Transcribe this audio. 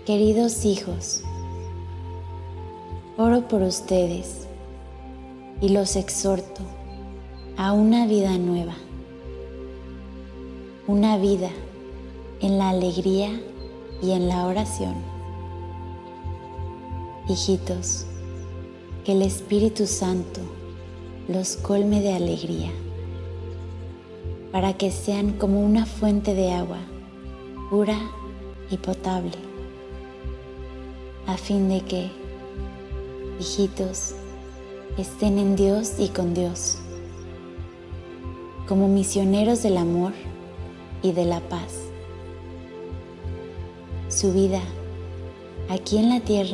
Queridos hijos, oro por ustedes y los exhorto a una vida nueva, una vida en la alegría y en la oración. Hijitos, que el Espíritu Santo los colme de alegría, para que sean como una fuente de agua pura y potable, a fin de que, hijitos, estén en Dios y con Dios, como misioneros del amor y de la paz. Su vida aquí en la tierra